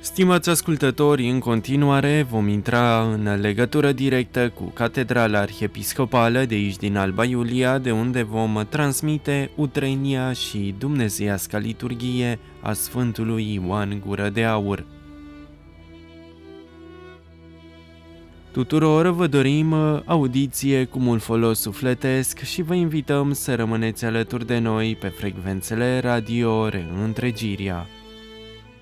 Stimați ascultători, în continuare vom intra în legătură directă cu Catedrala Arhiepiscopală de aici din Alba Iulia, de unde vom transmite utrenia și dumnezeiasca liturghie a Sfântului Ioan Gură de Aur. Tuturor vă dorim audiție cu mult folos sufletesc și vă invităm să rămâneți alături de noi pe frecvențele radio Reîntregirea.